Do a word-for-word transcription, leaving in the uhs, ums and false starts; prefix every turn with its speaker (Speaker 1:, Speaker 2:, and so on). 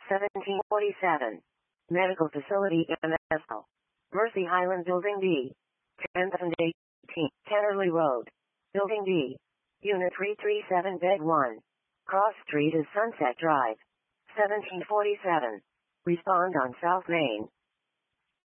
Speaker 1: seventeen forty-seven. Medical Facility M S L. Mercy Highland Building D. tenth and eighteenth. Tennerley Road. Building D. Unit three three seven Bed one. Cross Street is Sunset Drive. seventeen forty-seven. Respond on South Main.